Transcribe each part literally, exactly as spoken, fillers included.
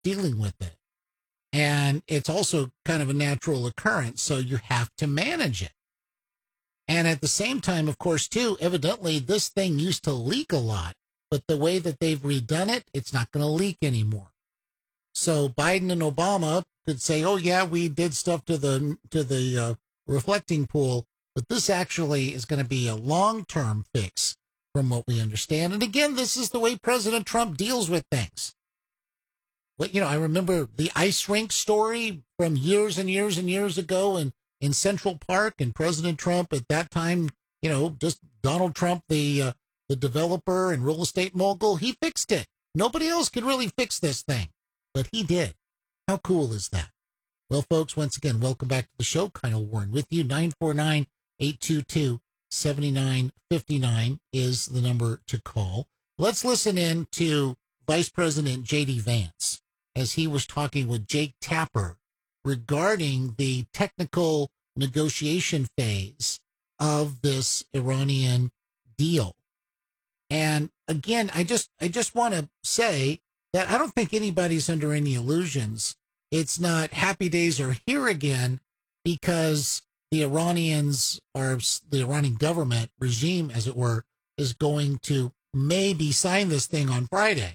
dealing with it. And it's also kind of a natural occurrence, so you have to manage it. And at the same time, of course, too, evidently this thing used to leak a lot, but the way that they've redone it, it's not going to leak anymore. So Biden and Obama could say, oh, yeah, we did stuff to the to the uh, reflecting pool, but this actually is going to be a long-term fix from what we understand. And again, this is the way President Trump deals with things. But, you know, I remember the ice rink story from years and years and years ago in, in Central Park, and President Trump at that time, you know, just Donald Trump, the uh, the developer and real estate mogul, he fixed it. Nobody else could really fix this thing, but he did. How cool is that? Well, folks, once again, welcome back to the show. Kyle Warren with you. nine four nine, eight two two, seven nine five nine is the number to call. Let's listen in to Vice President J D Vance as he was talking with Jake Tapper regarding the technical negotiation phase of this Iranian deal. And again, I just I just want to say that I don't think anybody's under any illusions. It's not happy days are here again because the Iranians, or the Iranian government regime, as it were, is going to maybe sign this thing on Friday.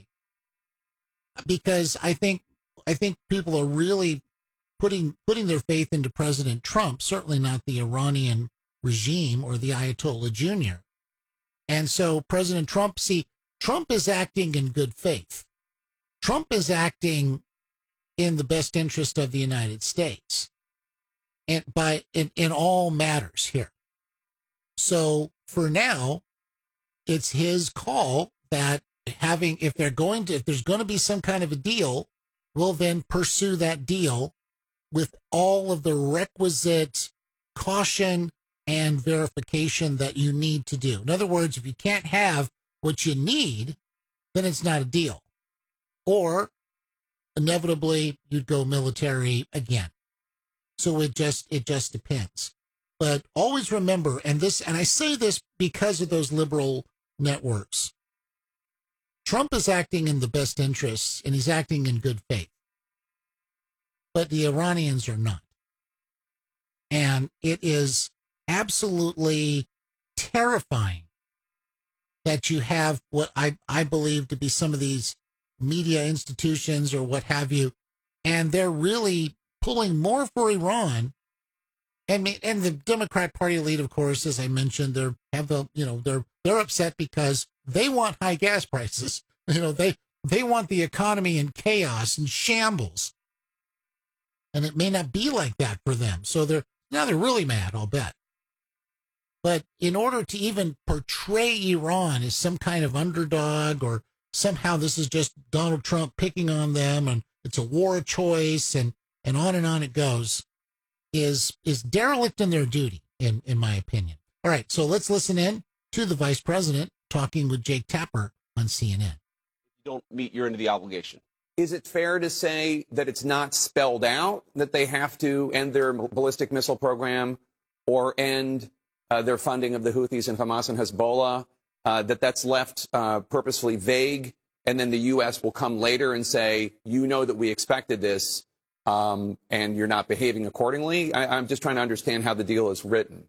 Because I think I think people are really putting putting their faith into President Trump, certainly not the Iranian regime or the Ayatollah Junior And so President Trump, see, Trump is acting in good faith. Trump is acting in the best interest of the United States and by in, in all matters here. So for now, it's his call that having, if they're going to, if there's going to be some kind of a deal, we'll then pursue that deal with all of the requisite caution and verification that you need to do. In other words, if you can't have what you need, then it's not a deal. Or inevitably you'd go military again. So it just, it just depends. But always remember, and this, and I say this because of those liberal networks, Trump is acting in the best interests and he's acting in good faith. But the Iranians are not. And it is absolutely terrifying that you have what I, I believe to be some of these media institutions or what have you, and they're really pulling more for Iran. And and the Democrat Party lead, of course, as I mentioned, they're have the you know they're they're upset because they want high gas prices. You know they they want the economy in chaos and shambles, and it may not be like that for them. So they're now they're really mad, I'll bet. But in order to even portray Iran as some kind of underdog, or somehow this is just Donald Trump picking on them and it's a war of choice and and on and on it goes, is is derelict in their duty, in, in my opinion. All right, so let's listen in to the vice president talking with Jake Tapper on C N N. You don't meet your end of the obligation. Is it fair to say that it's not spelled out that they have to end their ballistic missile program or end uh, their funding of the Houthis and Hamas and Hezbollah, uh, that that's left uh, purposefully vague, and then the U S will come later and say, you know that we expected this, Um, and you're not behaving accordingly? I, I'm just trying to understand how the deal is written.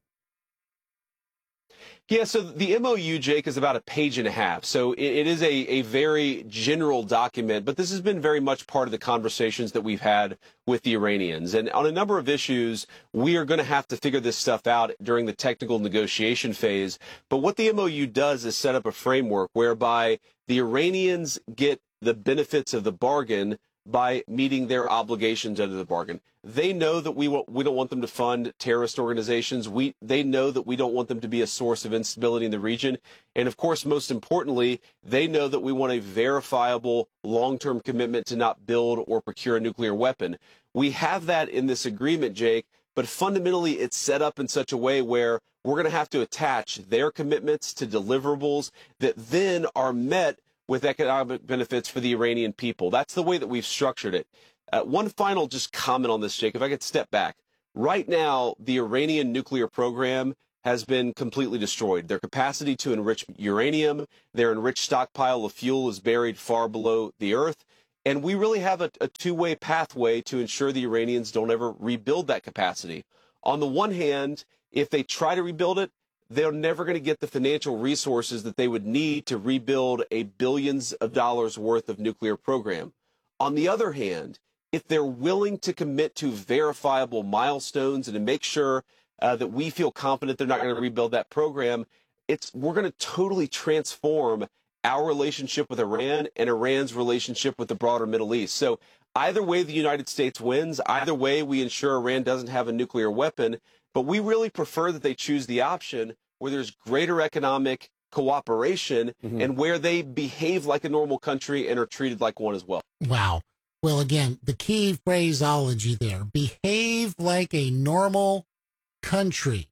Yeah, so the M O U, Jake, is about a page and a half. So it, it is a, a very general document, but this has been very much part of the conversations that we've had with the Iranians. And on a number of issues, we are going to have to figure this stuff out during the technical negotiation phase. But what the M O U does is set up a framework whereby the Iranians get the benefits of the bargain by meeting their obligations under the bargain. They know that we want, we don't want them to fund terrorist organizations. We they know that we don't want them to be a source of instability in the region. And of course, most importantly, they know that we want a verifiable long-term commitment to not build or procure a nuclear weapon. We have that in this agreement, Jake, but fundamentally it's set up in such a way where we're going to have to attach their commitments to deliverables that then are met with economic benefits for the Iranian people. That's the way that we've structured it. Uh, one final just comment on this, Jake, if I could step back. Right now, the Iranian nuclear program has been completely destroyed. Their capacity to enrich uranium, their enriched stockpile of fuel is buried far below the earth. And we really have a, a two-way pathway to ensure the Iranians don't ever rebuild that capacity. On the one hand, if they try to rebuild it, they're never going to get the financial resources that they would need to rebuild a billions of dollars worth of nuclear program. On the other hand, if they're willing to commit to verifiable milestones and to make sure uh, that we feel confident they're not going to rebuild that program, it's we're going to totally transform our relationship with Iran and Iran's relationship with the broader Middle East. So either way, the United States wins. Either way, we ensure Iran doesn't have a nuclear weapon. But we really prefer that they choose the option where there's greater economic cooperation mm-hmm. and where they behave like a normal country and are treated like one as well. Wow. Well, again, the key phraseology there, behave like a normal country.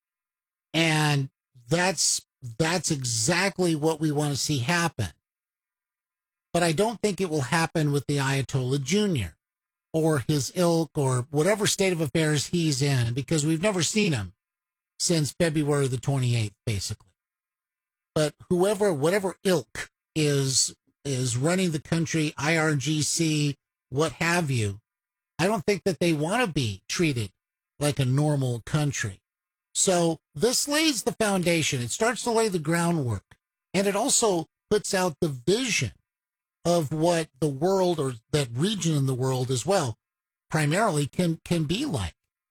And that's that's exactly what we want to see happen. But I don't think it will happen with the Ayatollah Junior or his ilk or whatever state of affairs he's in, because we've never seen him since February the twenty-eighth, basically. But whoever, whatever ilk is is running the country, I R G C, what have you, I don't think that they want to be treated like a normal country. So this lays the foundation. It starts to lay the groundwork. And it also puts out the vision of what the world, or that region in the world as well, primarily can can be like.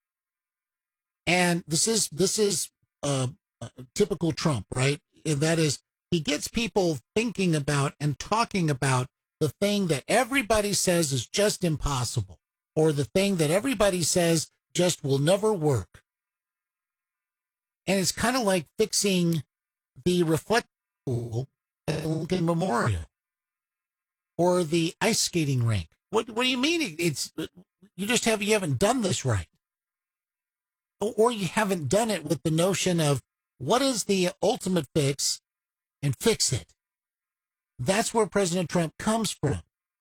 And this is this is uh, uh, typical Trump, right? And that is, he gets people thinking about and talking about the thing that everybody says is just impossible, or the thing that everybody says just will never work. And it's kind of like fixing the reflector pool at Lincoln Memorial or the ice skating rink. What what do you mean? It's you just have you haven't done this right, or you haven't done it with the notion of what is the ultimate fix and fix it. That's where President Trump comes from.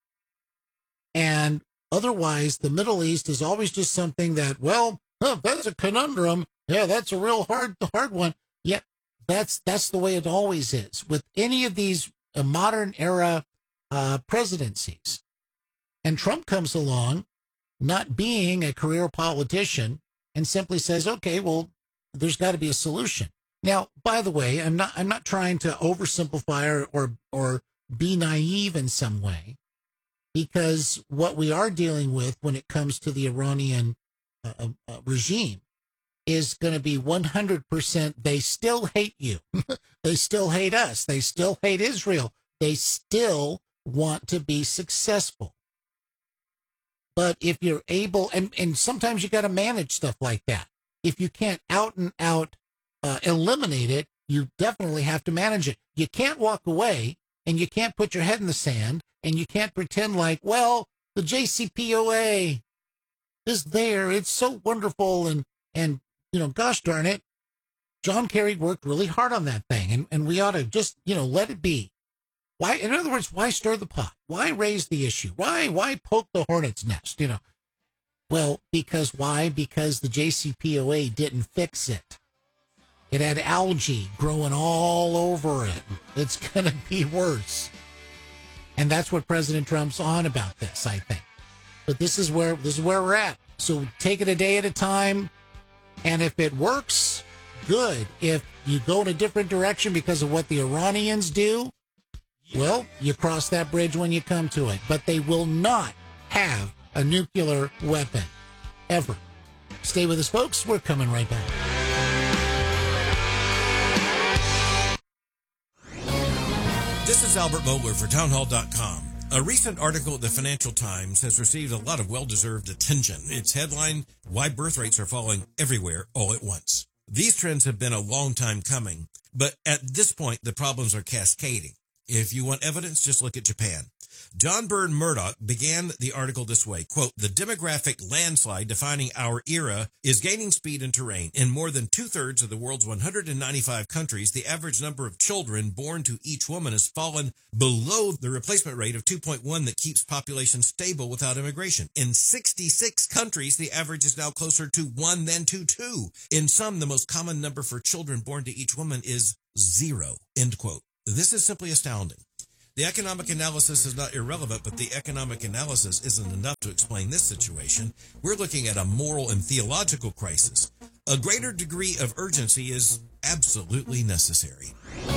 And otherwise, the Middle East is always just something that, well, huh, that's a conundrum. Yeah, that's a real hard, hard one. Yeah, that's that's the way it always is with any of these uh, modern era uh, presidencies. And Trump comes along, not being a career politician, and simply says, "Okay, well, there's got to be a solution." Now, by the way, I'm not I'm not trying to oversimplify or or, or be naive in some way, because what we are dealing with when it comes to the Iranian uh, uh, regime is going to be one hundred percent. They still hate you. They still hate us. They still hate Israel. They still want to be successful. But if you're able, and, and sometimes you got to manage stuff like that. If you can't out and out uh, eliminate it, you definitely have to manage it. You can't walk away, and you can't put your head in the sand, and you can't pretend like, well, the J C P O A is there. It's so wonderful. And, and you know, gosh darn it, John Kerry worked really hard on that thing, and, and we ought to just, you know, let it be. Why, in other words, why stir the pot? Why raise the issue? Why, why poke the hornet's nest? You know, well, because why? Because the J C P O A didn't fix it. It had algae growing all over it. It's going to be worse. And that's what President Trump's on about this, I think. But this is where, this is where we're at. So take it a day at a time. And if it works, good. If you go in a different direction because of what the Iranians do, well, you cross that bridge when you come to it. But they will not have a nuclear weapon, ever. Stay with us, folks. We're coming right back. This is Albert Mohler for townhall dot com. A recent article at the Financial Times has received a lot of well-deserved attention. Its headline, Why Birth Rates Are Falling Everywhere All at Once. These trends have been a long time coming, but at this point, the problems are cascading. If you want evidence, just look at Japan. John Byrne Murdoch began the article this way, quote, the demographic landslide defining our era is gaining speed and terrain. In more than two-thirds of the world's one hundred ninety-five countries, the average number of children born to each woman has fallen below the replacement rate of two point one that keeps population stable without immigration. In sixty-six countries, the average is now closer to one than to two. In some, the most common number for children born to each woman is zero, end quote. This is simply astounding. The economic analysis is not irrelevant, but the economic analysis isn't enough to explain this situation. We're looking at a moral and theological crisis. A greater degree of urgency is absolutely necessary.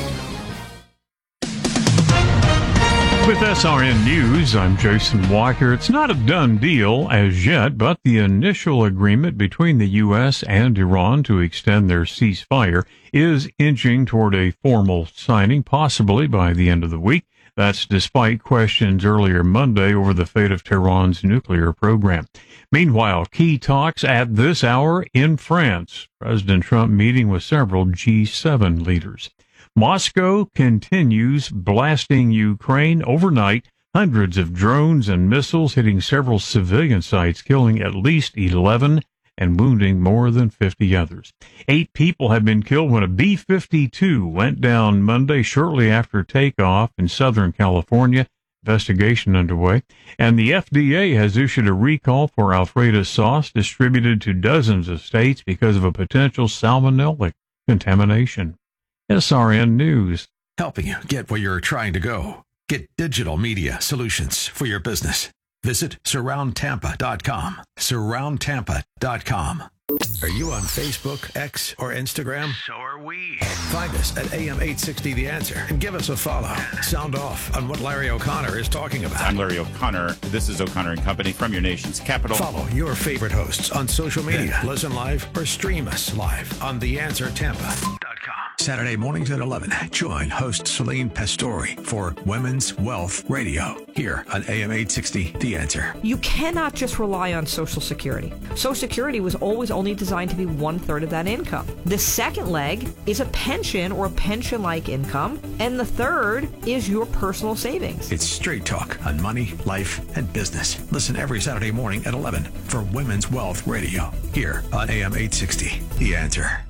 With S R N News, I'm Jason Walker. It's not a done deal as yet, but the initial agreement between the U S and Iran to extend their ceasefire is inching toward a formal signing, possibly by the end of the week. That's despite questions earlier Monday over the fate of Tehran's nuclear program. Meanwhile, key talks at this hour in France. President Trump meeting with several G seven leaders. Moscow continues blasting Ukraine overnight. Hundreds of drones and missiles hitting several civilian sites, killing at least eleven and wounding more than fifty others. Eight people have been killed when a B fifty-two went down Monday shortly after takeoff in Southern California. Investigation underway. And the F D A has issued a recall for Alfredo sauce distributed to dozens of states because of a potential salmonella contamination. S R N News. Helping you get where you're trying to go. Get digital media solutions for your business. Visit surround tampa dot com. surround tampa dot com. Are you on Facebook, X, or Instagram? So are we. Find us at A M eight sixty The Answer and give us a follow. Sound off on what Larry O'Connor is talking about. I'm Larry O'Connor. This is O'Connor and Company from your nation's capital. Follow your favorite hosts on social media. Listen live or stream us live on the answer tampa dot com. Saturday mornings at eleven. Join host Celine Pastori for Women's Wealth Radio here on A M eight sixty The Answer. You cannot just rely on Social Security. Social Security was always only designed to be one third of that income. The second leg is a pension or a pension-like income, and the third is your personal savings. It's straight talk on money, life, and business. Listen every Saturday morning at eleven for Women's Wealth Radio here on A M eight sixty The Answer.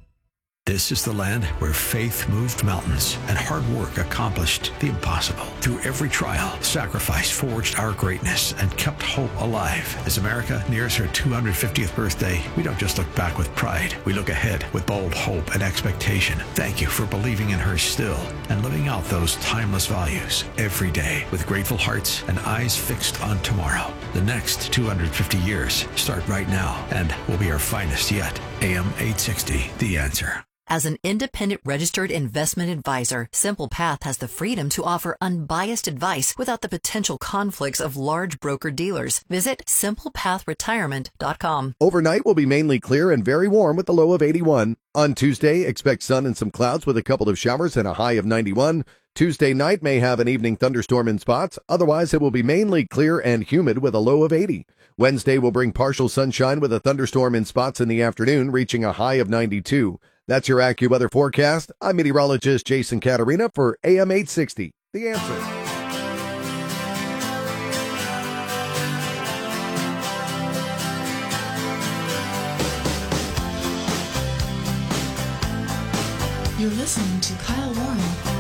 This is the land where faith moved mountains and hard work accomplished the impossible. Through every trial, sacrifice forged our greatness and kept hope alive. As America nears her two hundred fiftieth birthday, we don't just look back with pride. We look ahead with bold hope and expectation. Thank you for believing in her still and living out those timeless values every day with grateful hearts and eyes fixed on tomorrow. The next two hundred fifty years start right now and will be our finest yet. A M eight sixty, The Answer. As an independent registered investment advisor, Simple Path has the freedom to offer unbiased advice without the potential conflicts of large broker-dealers. Visit simple path retirement dot com. Overnight will be mainly clear and very warm with a low of eighty-one. On Tuesday, expect sun and some clouds with a couple of showers and a high of ninety-one. Tuesday night may have an evening thunderstorm in spots. Otherwise, it will be mainly clear and humid with a low of eighty. Wednesday will bring partial sunshine with a thunderstorm in spots in the afternoon, reaching a high of ninety-two. That's your AccuWeather forecast. I'm meteorologist Jason Caterina for A M eight sixty. The Answer. You're listening to Kyle Warren.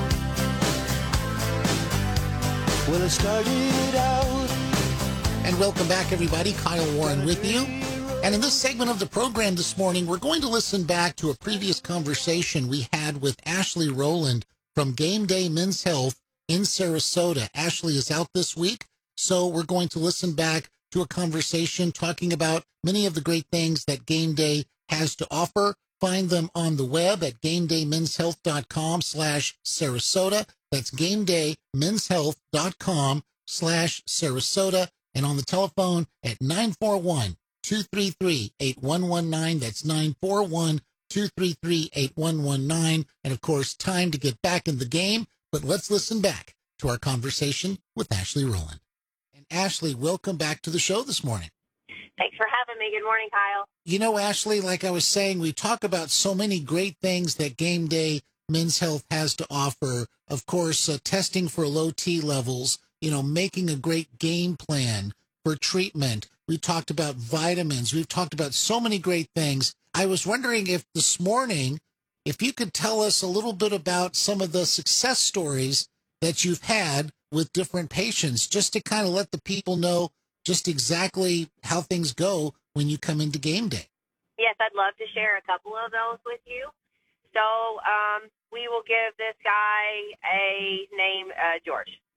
Well, it started out. And welcome back, everybody. Kyle Warren with you. And in this segment of the program this morning, we're going to listen back to a previous conversation we had with Ashley Rowland from Game Day Men's Health in Sarasota. Ashley is out this week, so we're going to listen back to a conversation talking about many of the great things that Game Day has to offer. Find them on the web at gamedaymen'shealth.com slash Sarasota. That's gamedaymen'shealth.com slash Sarasota. And on the telephone at nine four one, two three three, eight one one nine. That's nine four one, two three three, eight one one nine. And of course, time to get back in the game. But let's listen back to our conversation with Ashley Rowland. And Ashley, welcome back to the show this morning. Thanks for having me. Good morning, Kyle. You know, Ashley, like I was saying, we talk about so many great things that Game Day Men's Health has to offer. Of course, uh, testing for low T levels, you know, making a great game plan for treatment. We talked about vitamins. We've talked about so many great things. I was wondering if this morning, if you could tell us a little bit about some of the success stories that you've had with different patients, just to kind of let the people know just exactly how things go when you come into Game Day. Yes, I'd love to share a couple of those with you. So um, we will give this guy a name, uh, George.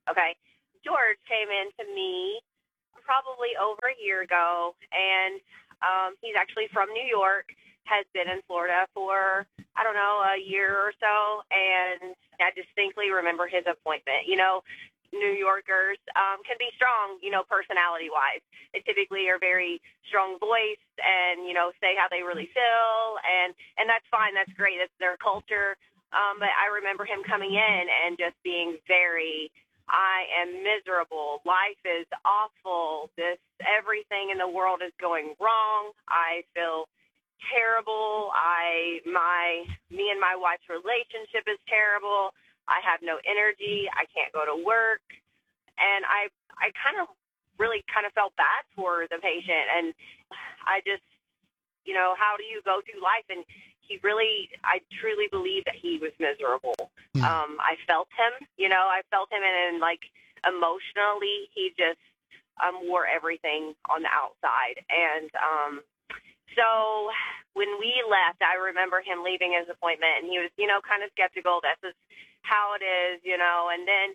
Okay. George came in to me probably over a year ago, and um, he's actually from New York, has been in Florida for, I don't know, a year or so, and I distinctly remember his appointment. You know, New Yorkers um, can be strong, you know, personality-wise. They typically are very strong-voiced and, you know, say how they really feel, and, and that's fine. That's great. That's their culture. Um, but I remember him coming in and just being very, I am miserable. Life is awful. This, everything in the world is going wrong. I feel terrible. I, my, me and my wife's relationship is terrible. I have no energy. I can't go to work. And I, I kind of really kind of felt bad for the patient. And I just, you know, how do you go through life? And he really, I truly believe that he was miserable. Mm. Um, I felt him, you know, I felt him, and, and like emotionally, he just um, wore everything on the outside. And um, so when we left, I remember him leaving his appointment, and he was, you know, kind of skeptical. This is how it is, you know. And then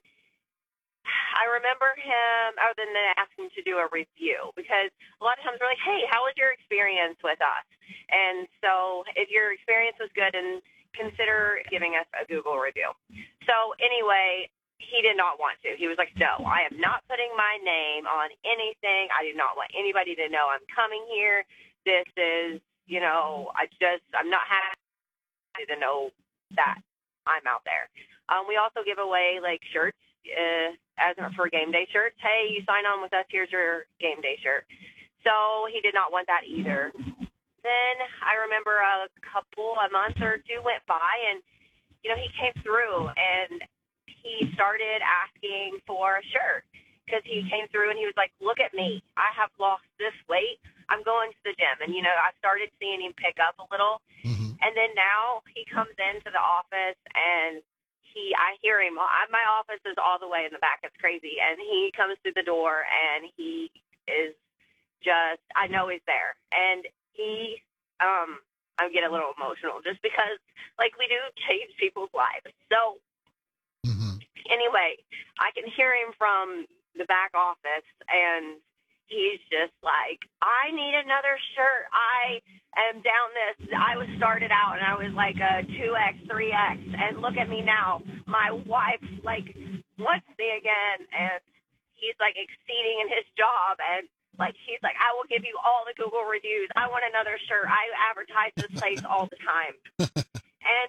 I remember him, other than asking to do a review, because a lot of times we're like, hey, how was your experience with us? And so if your experience was good, and consider giving us a Google review. So anyway, he did not want to. He was like, no, I am not putting my name on anything. I do not want anybody to know I'm coming here. This is, you know, I just, I'm not happy to know that I'm out there. Um, we also give away like shirts uh, as for game day shirts. Hey, you sign on with us, here's your game day shirt. So he did not want that either. Then I remember a couple, a month or two went by, and, you know, he came through, and he started asking for a shirt, because he came through and he was like, look at me. I have lost this weight. I'm going to the gym. And, you know, I started seeing him pick up a little. Mm-hmm. And then now he comes into the office, and he, I hear him. I, my office is all the way in the back. It's crazy. And he comes through the door, and he is just, I know he's there. And he, um, I get a little emotional just because, like, we do change people's lives. So mm-hmm. anyway, I can hear him from the back office, and he's just like, I need another shirt. I am down this. I was started out, and I was like a two X, three X, and look at me now. My wife, like, wants me again, and he's, like, exceeding in his job, and like, he's like, I will give you all the Google reviews. I want another shirt. I advertise this place all the time. And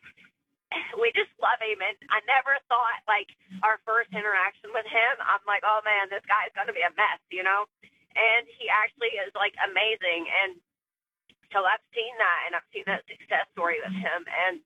we just love him. And I never thought, like, our first interaction with him, I'm like, oh, man, this guy's going to be a mess, you know? And he actually is, like, amazing. And so I've seen that, and I've seen that success story with him. And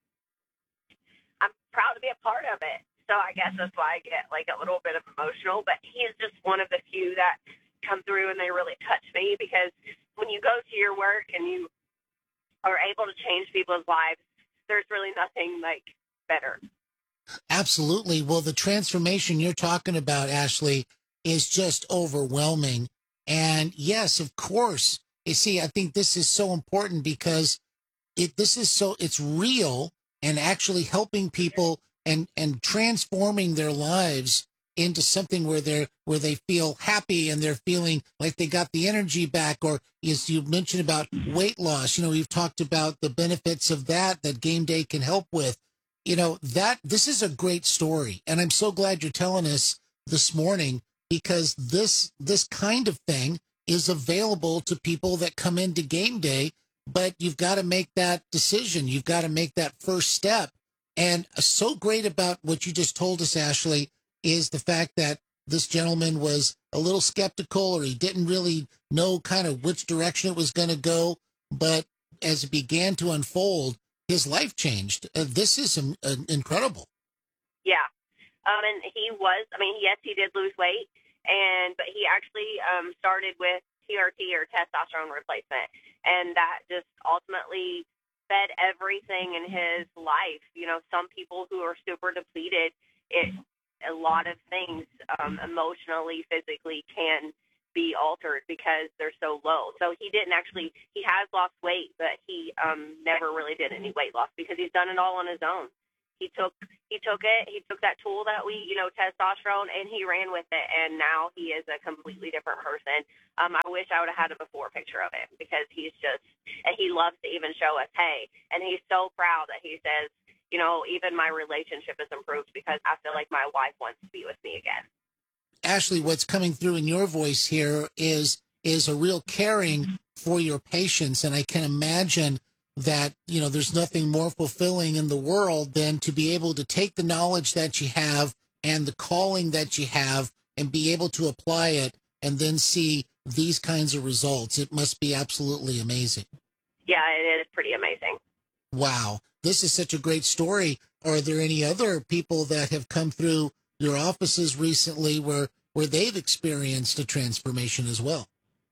I'm proud to be a part of it. So I guess that's why I get, like, a little bit of emotional. But he is just one of the few that come through and they really touch me, because when you go to your work and you are able to change people's lives, there's really nothing like better. Absolutely. Well, the transformation you're talking about, Ashley, is just overwhelming. And yes, of course, you see, I think this is so important because it, this is so, it's real and actually helping people and, and transforming their lives into something where they're where they feel happy and they're feeling like they got the energy back. Or as you mentioned about weight loss, you know, we've talked about the benefits of that that Game Day can help with. You know, that this is a great story, and I'm so glad you're telling us this morning, because this this kind of thing is available to people that come into Game Day, but you've got to make that decision. You've got to make that first step. And so great about what you just told us, Ashley, is the fact that this gentleman was a little skeptical, or he didn't really know kind of which direction it was going to go. But as it began to unfold, his life changed. Uh, this is um, uh, incredible. Yeah. Um, and he was, I mean, yes, he did lose weight, and but he actually um, started with T R T, or testosterone replacement. And that just ultimately fed everything in his life. You know, some people who are super depleted, it a lot of things um, emotionally, physically can be altered because they're so low. So he didn't actually, he has lost weight, but he um, never really did any weight loss because he's done it all on his own. He took, he took it. He took that tool that we, you know, testosterone, and he ran with it. And now he is a completely different person. Um, I wish I would have had a before picture of him because he's just, and he loves to even show us, hey, and he's so proud that he says, you know, even my relationship has improved because I feel like my wife wants to be with me again. Ashley, what's coming through in your voice here is is a real caring for your patients. And I can imagine that, you know, there's nothing more fulfilling in the world than to be able to take the knowledge that you have and the calling that you have and be able to apply it and then see these kinds of results. It must be absolutely amazing. Yeah, it is pretty amazing. Wow. This is such a great story. Are there any other people that have come through your offices recently where, where they've experienced a transformation as well?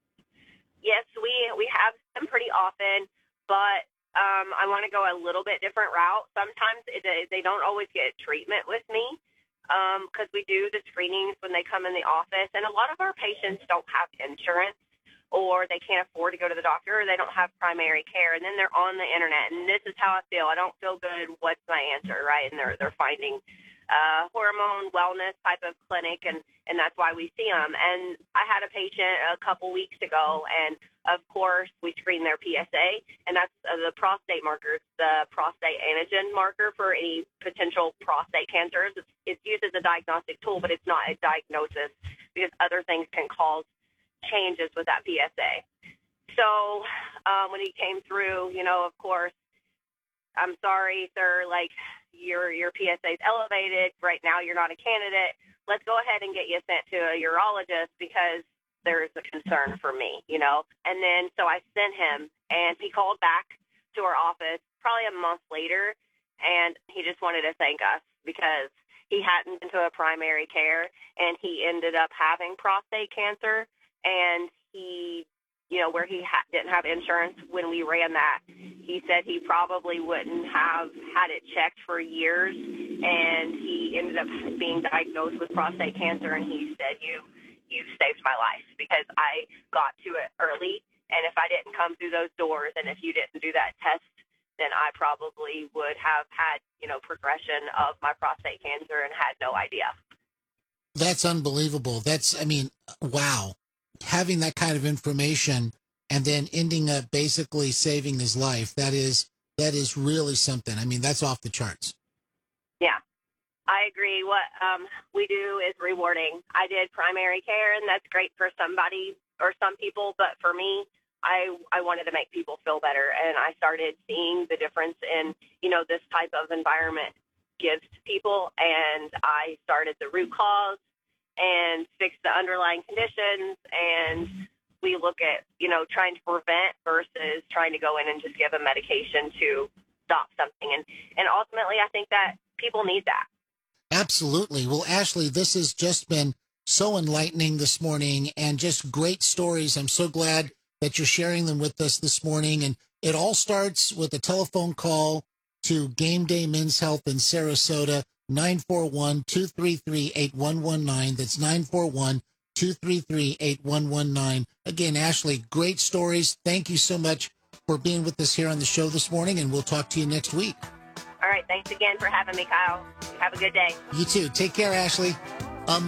Yes, we, we have them pretty often, but um, I want to go a little bit different route. Sometimes it, they don't always get treatment with me because um, we do the screenings when they come in the office, and a lot of our patients don't have insurance, or they can't afford to go to the doctor, or they don't have primary care, and then they're on the internet, and this is how I feel. I don't feel good. What's my answer, right? And they're they're finding uh, hormone wellness type of clinic, and, and that's why we see them. And I had a patient a couple weeks ago, and of course we screen their P S A, and that's uh, the prostate marker, the prostate antigen marker for any potential prostate cancers. It's, it's used as a diagnostic tool, but it's not a diagnosis because other things can cause changes with that P S A. So um, when he came through, you know, of course, I'm sorry, sir, like your your P S A is elevated. Right now you're not a candidate. Let's go ahead and get you sent to a urologist because there's a concern for me, you know. And then so I sent him, and he called back to our office probably a month later, and he just wanted to thank us because he hadn't been to a primary care, and he ended up having prostate cancer. And he, you know, where he ha- didn't have insurance when we ran that, he said he probably wouldn't have had it checked for years. And he ended up being diagnosed with prostate cancer. And he said, you, you saved my life because I got to it early. And if I didn't come through those doors and if you didn't do that test, then I probably would have had, you know, progression of my prostate cancer and had no idea. That's unbelievable. That's, I mean, wow. Having that kind of information and then ending up basically saving his life, that is that is really something. I mean, that's off the charts. Yeah, I agree. What um, we do is rewarding. I did primary care, and that's great for somebody or some people, but for me, I I wanted to make people feel better, and I started seeing the difference in, you know, this type of environment gives to people, and I started the root cause and fix the underlying conditions, and we look at, you know, trying to prevent versus trying to go in and just give a medication to stop something. And, and ultimately, I think that people need that. Absolutely. Well, Ashley, this has just been so enlightening this morning and just great stories. I'm so glad that you're sharing them with us this morning. And it all starts with a telephone call to Game Day Men's Health in Sarasota, nine four one, two three three, eight one one nine. That's nine four one, two three three, eight one one nine. Again, Ashley, great stories. Thank you so much for being with us here on the show this morning, and we'll talk to you next week. All right. Thanks again for having me, Kyle. Have a good day. You too. Take care, Ashley.